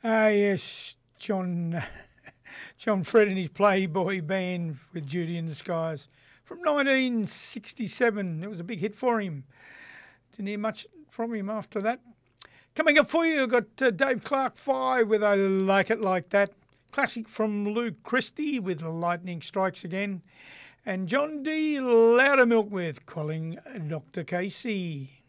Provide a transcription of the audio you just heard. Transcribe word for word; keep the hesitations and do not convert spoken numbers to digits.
Ah, yes, John John Fred and his Playboy band with Judy in the Skies from nineteen sixty-seven. It was a big hit for him. Didn't hear much from him after that. Coming up for you, I've got uh, Dave Clark Five with I Like It Like That. Classic from Luke Christie with Lightning Strikes Again. And John D. Loudermilk with Calling Doctor Casey.